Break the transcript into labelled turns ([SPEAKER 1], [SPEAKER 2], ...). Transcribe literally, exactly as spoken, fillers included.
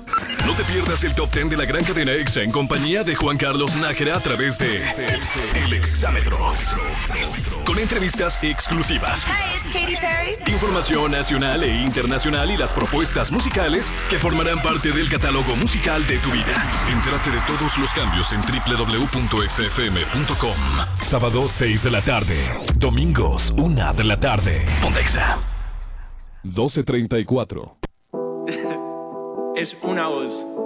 [SPEAKER 1] No te pierdas el Top diez de la gran cadena EXA en compañía de Juan Carlos Nájera a través de El Exámetro. Con entrevistas exclusivas.
[SPEAKER 2] Hi, it's Katy Perry.
[SPEAKER 1] Información nacional e internacional y las propuestas musicales que formarán parte del catálogo musical de tu vida. Entérate de todos los cambios en doble u doble u doble u punto exa efe eme punto com. Sábado seis de la tarde. Domingos una de la tarde. Ponte Exa. doce treinta y cuatro.
[SPEAKER 3] Es una voz.